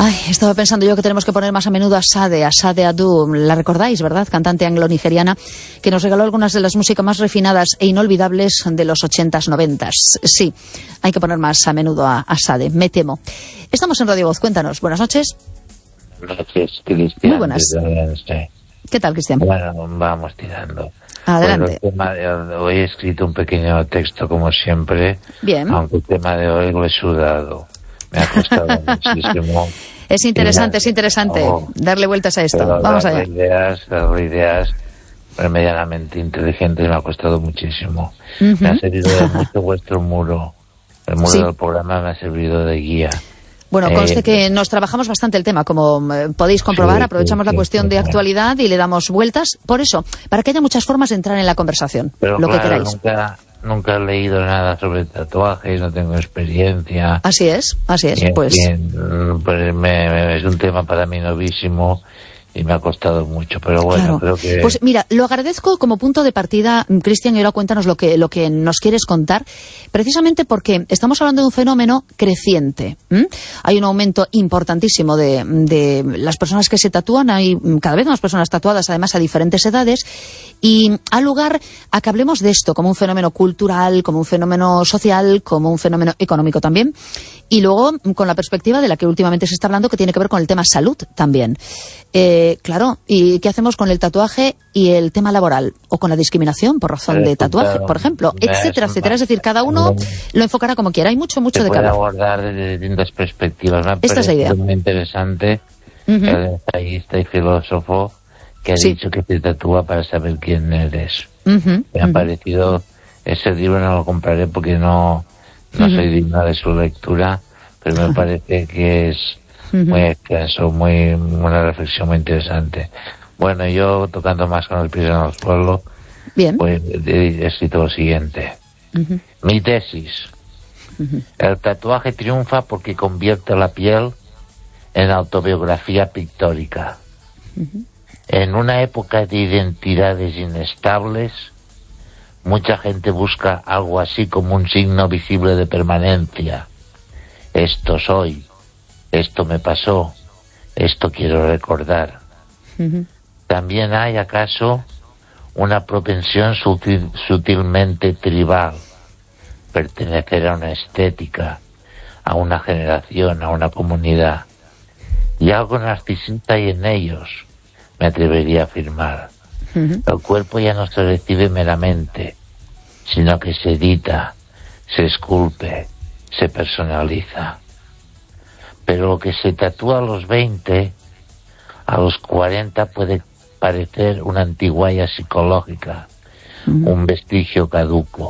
Ay, estaba pensando yo que tenemos que poner más a menudo a Sade Adu, la recordáis, ¿verdad? Cantante anglo-nigeriana, que nos regaló algunas de las músicas más refinadas e inolvidables de los 80s, 90s. Sí, hay que poner más a menudo a Sade, me temo. Estamos en Radio Voz, cuéntanos. Buenas noches. Buenas noches, Cristian. Muy buenas. ¿Qué tal, Cristian? Bueno, vamos tirando. Adelante. Bueno, el tema de hoy he escrito un pequeño texto, como siempre. Bien. Aunque el tema de hoy lo he sudado. Me ha costado muchísimo. Es interesante darle vueltas a esto. Vamos allá. Darle ideas medianamente inteligentes me ha costado muchísimo. Me ha servido de mucho vuestro muro. El muro del programa me ha servido de guía. Bueno, conste que nos trabajamos bastante el tema, como podéis comprobar, aprovechamos la cuestión de actualidad y le damos vueltas, por eso, para que haya muchas formas de entrar en la conversación, pero lo claro, que queráis. Nunca he leído nada sobre tatuajes, no tengo experiencia. Así es, pues es un tema para mí novísimo y me ha costado mucho, pero bueno, creo que... Pues mira, lo agradezco como punto de partida, Cristian, y ahora cuéntanos lo que nos quieres contar, precisamente porque estamos hablando de un fenómeno creciente. Hay un aumento importantísimo de las personas que se tatúan, hay cada vez más personas tatuadas, además a diferentes edades, y ha lugar a que hablemos de esto como un fenómeno cultural, como un fenómeno social, como un fenómeno económico también, y luego con la perspectiva de la que últimamente se está hablando, que tiene que ver con el tema salud también. Claro, ¿y qué hacemos con el tatuaje y el tema laboral? O con la discriminación por razón de tatuaje, por ejemplo, etcétera, etcétera. Es decir, cada uno lo enfocará como quiera. Hay mucho de cada uno. Se puede abordar desde distintas perspectivas. Esta es la idea. Muy interesante el ensayista y filósofo que ha dicho que te tatúa para saber quién eres. Me ha parecido... Ese libro no lo compraré porque no soy digna de su lectura, pero me parece que es... muy extenso, una reflexión muy interesante. Bueno, yo tocando más con el pie en el suelo, pues he escrito lo siguiente. Mi tesis. El tatuaje triunfa porque convierte la piel en autobiografía pictórica. En una época de identidades inestables, mucha gente busca algo así como un signo visible de permanencia. Esto soy. Esto me pasó, esto quiero recordar. También hay, acaso, una propensión sutilmente tribal, pertenecer a una estética, a una generación, a una comunidad. Y algo narcisista hay en ellos, me atrevería a afirmar. El cuerpo ya no se recibe meramente, sino que se edita, se esculpe, se personaliza. Pero lo que se tatúa a los 20, a los 40 puede parecer una antigualla psicológica, un vestigio caduco.